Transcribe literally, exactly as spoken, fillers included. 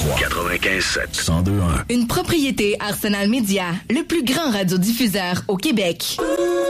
trois. quatre-vingt-quinze sept. cent deux un. Une propriété Arsenal Média, le plus grand radiodiffuseur au Québec.